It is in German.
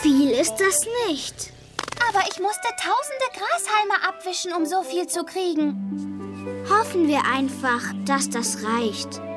Viel ist das nicht. Aber ich musste tausende Grashalme abwischen, um so viel zu kriegen. Hoffen wir einfach, dass das reicht.